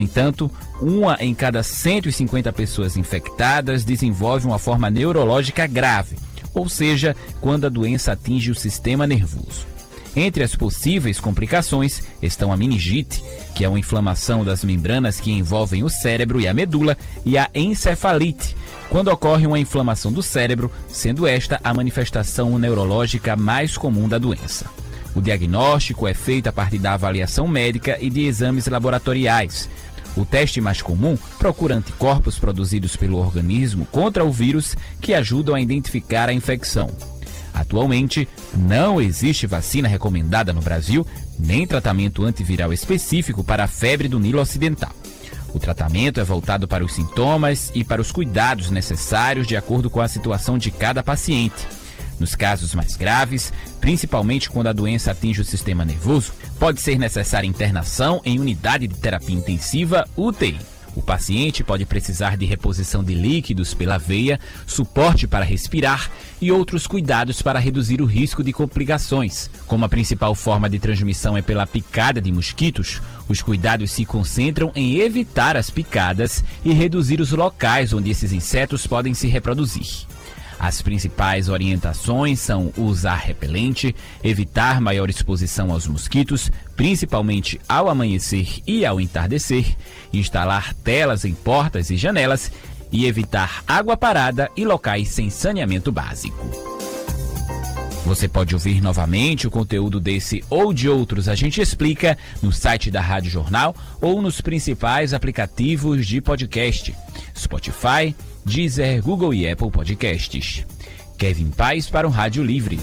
No entanto, uma em cada 150 pessoas infectadas desenvolve uma forma neurológica grave, ou seja, quando a doença atinge o sistema nervoso. Entre as possíveis complicações estão a meningite, que é uma inflamação das membranas que envolvem o cérebro e a medula, e a encefalite, quando ocorre uma inflamação do cérebro, sendo esta a manifestação neurológica mais comum da doença. O diagnóstico é feito a partir da avaliação médica e de exames laboratoriais. O teste mais comum procura anticorpos produzidos pelo organismo contra o vírus que ajudam a identificar a infecção. Atualmente, não existe vacina recomendada no Brasil, nem tratamento antiviral específico para a febre do Nilo Ocidental. O tratamento é voltado para os sintomas e para os cuidados necessários de acordo com a situação de cada paciente. Nos casos mais graves, principalmente quando a doença atinge o sistema nervoso, pode ser necessária internação em unidade de terapia intensiva UTI. O paciente pode precisar de reposição de líquidos pela veia, suporte para respirar e outros cuidados para reduzir o risco de complicações. Como a principal forma de transmissão é pela picada de mosquitos, os cuidados se concentram em evitar as picadas e reduzir os locais onde esses insetos podem se reproduzir. As principais orientações são usar repelente, evitar maior exposição aos mosquitos, principalmente ao amanhecer e ao entardecer, instalar telas em portas e janelas e evitar água parada e locais sem saneamento básico. Você pode ouvir novamente o conteúdo desse ou de outros A Gente Explica no site da Rádio Jornal ou nos principais aplicativos de podcast: Spotify, Deezer, Google e Apple Podcasts. Kevin Paes para o Rádio Livre.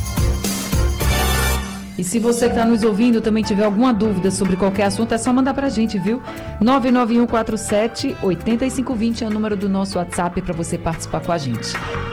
E se você que está nos ouvindo também tiver alguma dúvida sobre qualquer assunto, é só mandar para a gente, viu? 99147-8520 é o número do nosso WhatsApp para você participar com a gente.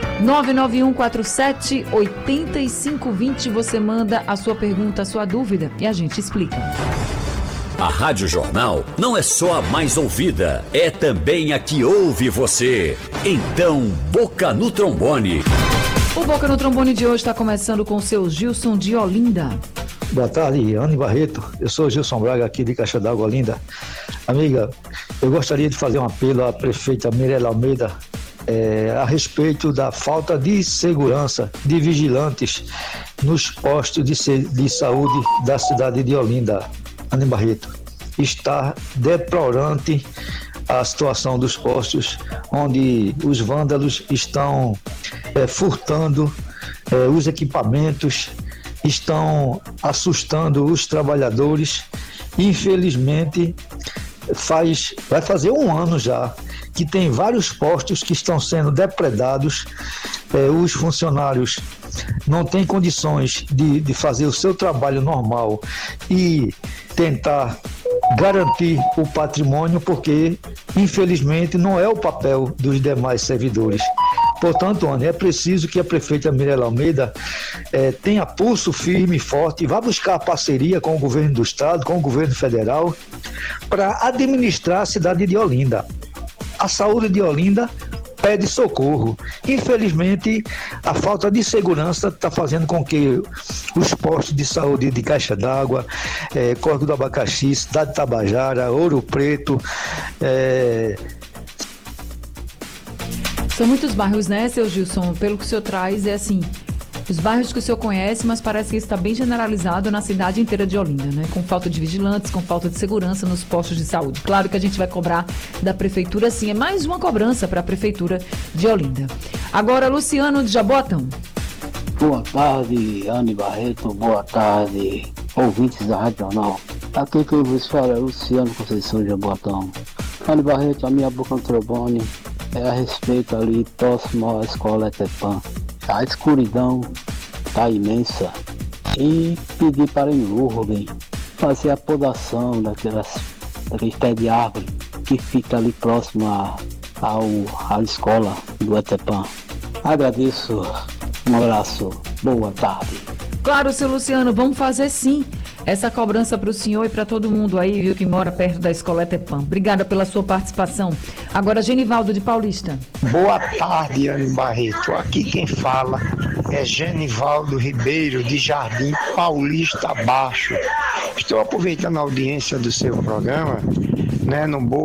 99147-8520, você manda a sua pergunta, a sua dúvida e a gente explica. A Rádio Jornal não é só a mais ouvida, é também a que ouve você. Então, Boca no Trombone. O Boca no Trombone de hoje está começando com o seu Gilson de Olinda. Boa tarde, Anne Barreto. Eu sou Gilson Braga, aqui de Caixa d'Água, Olinda. Amiga, eu gostaria de fazer um apelo à prefeita Mirela Almeida a respeito da falta de segurança de vigilantes nos postos de saúde da cidade de Olinda. Anne Barreto, está deplorante a situação dos postos, onde os vândalos estão furtando os equipamentos, estão assustando os trabalhadores. Infelizmente, vai fazer um ano já que tem vários postos que estão sendo depredados. Os funcionários não têm condições de fazer o seu trabalho normal e tentar garantir o patrimônio, porque infelizmente não é o papel dos demais servidores. Portanto, Ana, é preciso que a prefeita Mirela Almeida tenha pulso firme e forte e vá buscar parceria com o governo do estado, com o governo federal, para administrar a cidade de Olinda. A saúde de Olinda pede socorro. Infelizmente, a falta de segurança está fazendo com que os postos de saúde de Caixa d'Água, Córrego do Abacaxi, Cidade de Tabajara, Ouro Preto, São muitos bairros, né, seu Gilson? Pelo que o senhor traz, é assim, os bairros que o senhor conhece, mas parece que isso está bem generalizado na cidade inteira de Olinda, né? Com falta de vigilantes, com falta de segurança nos postos de saúde. Claro que a gente vai cobrar da prefeitura, sim, é mais uma cobrança para a prefeitura de Olinda. Agora, Luciano de Jaboatão. Boa tarde, Anne Barreto, boa tarde, ouvintes da Rádio Jornal. Aqui quem vos fala é Luciano Conceição de Jaboatão. Anne Barreto, a minha boca no trombone é a respeito ali próximo à escola Etepã. A escuridão está imensa e pedir para a Enurben fazer a podação daqueles pés de árvore que fica ali próximo à escola do Etepã. Agradeço, um abraço, boa tarde. Claro, seu Luciano, vamos fazer sim essa cobrança para o senhor e para todo mundo aí, viu, que mora perto da escola Etepã. Obrigada pela sua participação. Agora, Genivaldo de Paulista. Boa tarde, Anne Barreto. Aqui quem fala é Genivaldo Ribeiro, de Jardim Paulista Baixo. Estou aproveitando a audiência do seu programa né, no